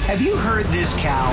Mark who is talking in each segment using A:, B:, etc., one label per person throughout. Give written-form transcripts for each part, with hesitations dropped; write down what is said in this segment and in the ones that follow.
A: Have you heard this cow?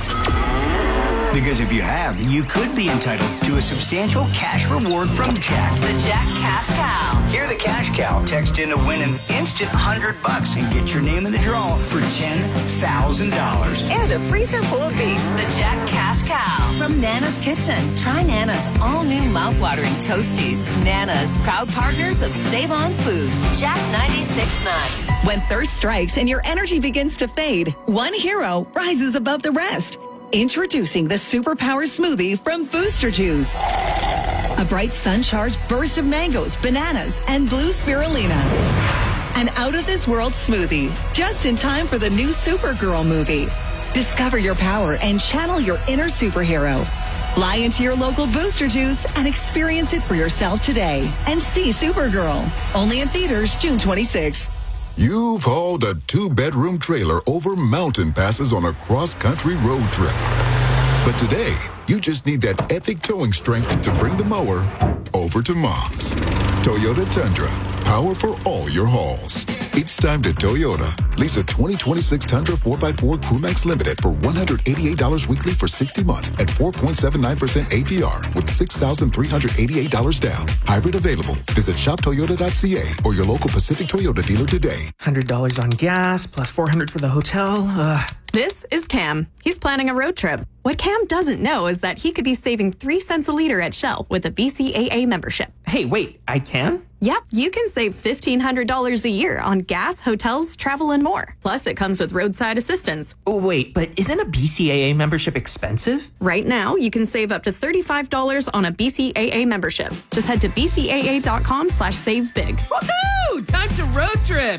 A: Because if you have, you could be entitled to a substantial cash reward from Jack.
B: The Jack Cash Cow.
A: Hear the Cash Cow. Text in to win an instant $100 and get your name in the draw for $10,000.
B: And a freezer full of beef. The Jack Cash Cow. From Nana's Kitchen. Try Nana's all-new mouthwatering Toasties. Nana's, proud partners of Save On Foods. Jack 96.9.
C: When thirst strikes and your energy begins to fade, one hero rises above the rest. Introducing the Superpower Smoothie from Booster Juice. A bright sun-charged burst of mangoes, bananas, and blue spirulina. An out-of-this-world smoothie, just in time for the new Supergirl movie. Discover your power and channel your inner superhero. Fly into your local Booster Juice and experience it for yourself today. And see Supergirl. Only in theaters June 26th.
D: You've hauled a 2-bedroom trailer over mountain passes on a cross-country road trip. But today, you just need that epic towing strength to bring the mower over to Mom's. Toyota Tundra, power for all your hauls. It's time to Toyota. Lease a 2026 Tundra 4x4 Crewmax Limited for $188 weekly for 60 months at 4.79% APR with $6,388 down. Hybrid available. Visit shoptoyota.ca or your local Pacific Toyota dealer today.
E: $100 on gas plus $400 for the hotel.
F: This is Cam. He's planning a road trip. What Cam doesn't know is that he could be saving 3 cents a liter at Shell with a BCAA membership.
E: Hey, wait, I can?
F: Yep, you can save $1,500 a year on gas, hotels, travel, and more. Plus, it comes with roadside assistance.
E: Oh, wait, but isn't a BCAA membership expensive?
F: Right now, you can save up to $35 on a BCAA membership. Just head to bcaa.com/savebig.
G: Woohoo! Time to road trip!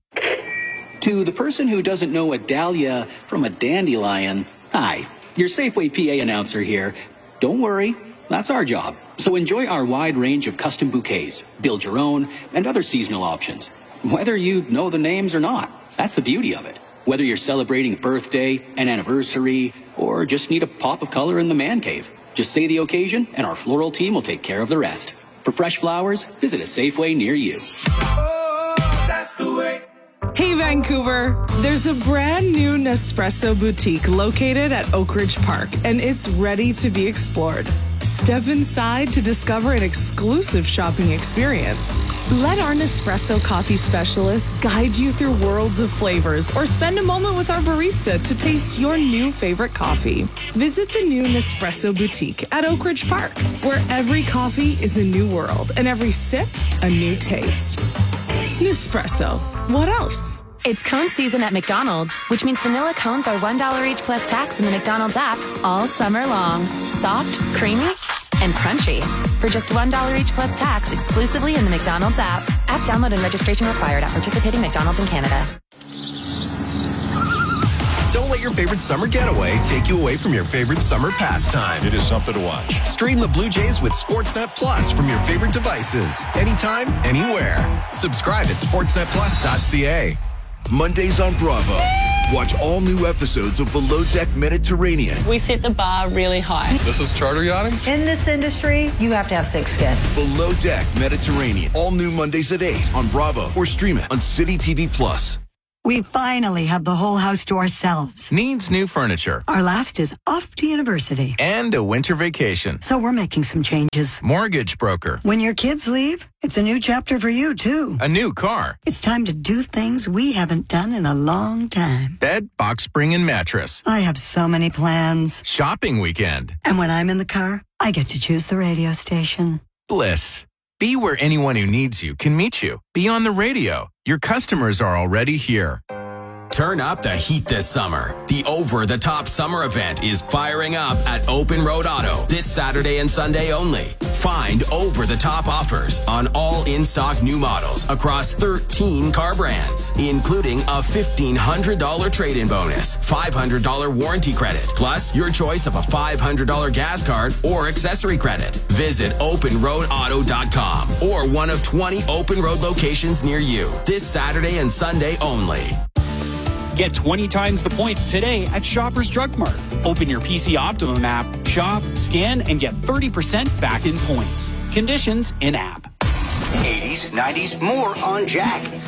H: To the person who doesn't know a dahlia from a dandelion, hi, your Safeway PA announcer here. Don't worry, that's our job. So enjoy our wide range of custom bouquets, build your own, and other seasonal options. Whether you know the names or not, that's the beauty of it. Whether you're celebrating a birthday, an anniversary, or just need a pop of color in the man cave, just say the occasion and our floral team will take care of the rest. For fresh flowers, visit a Safeway near you.
G: Oh, that's the way. Hey Vancouver, there's a brand new Nespresso boutique located at Oak Ridge Park, and it's ready to be explored. Step inside to discover an exclusive shopping experience. Let our Nespresso coffee specialists guide you through worlds of flavors, or spend a moment with our barista to taste your new favorite coffee. Visit the new Nespresso boutique at Oak Ridge Park, where every coffee is a new world and every sip a new taste. Nespresso. What else?
I: It's cone season at McDonald's, which means vanilla cones are $1 each plus tax in the McDonald's app all summer long. Soft, creamy, and crunchy. For just $1 each plus tax exclusively in the McDonald's app. App download and registration required at participating McDonald's in Canada.
J: Don't let your favorite summer getaway take you away from your favorite summer pastime.
K: It is something to watch.
J: Stream the Blue Jays with Sportsnet Plus from your favorite devices. Anytime, anywhere. Subscribe at sportsnetplus.ca.
L: Mondays on Bravo. Watch all new episodes of Below Deck Mediterranean.
M: We set the bar really high.
K: This is charter yachting?
N: In this industry, you have to have thick skin.
L: Below Deck Mediterranean. All new Mondays at 8 on Bravo or stream it on City TV Plus.
O: We finally have the whole house to ourselves.
P: Needs new furniture.
O: Our last is off to university.
P: And a winter vacation.
O: So we're making some changes.
P: Mortgage broker.
O: When your kids leave, it's a new chapter for you, too.
P: A new car.
O: It's time to do things we haven't done in a long time.
P: Bed, box spring, and mattress.
O: I have so many plans.
P: Shopping weekend.
O: And when I'm in the car, I get to choose the radio station.
P: Bliss. Be where anyone who needs you can meet you. Be on the radio. Your customers are already here.
Q: Turn up the heat this summer. The Over the Top Summer event is firing up at Open Road Auto this Saturday and Sunday only. Find over the top offers on all in-stock new models across 13 car brands, including a $1,500 trade-in bonus, $500 warranty credit, plus your choice of a $500 gas card or accessory credit. Visit openroadauto.com or one of 20 Open Road locations near you this Saturday and Sunday only.
R: Get 20 times the points today at Shoppers Drug Mart. Open your PC Optimum app, shop, scan, and get 30% back in points. Conditions in app.
A: 80s, 90s, more on Jack.